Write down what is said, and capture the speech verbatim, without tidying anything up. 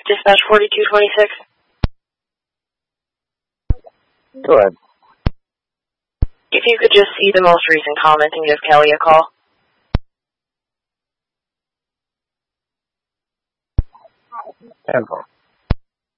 Dispatch forty-two twenty-six. Go ahead. If you could just see the most recent comment and give Kelly a call. ten four.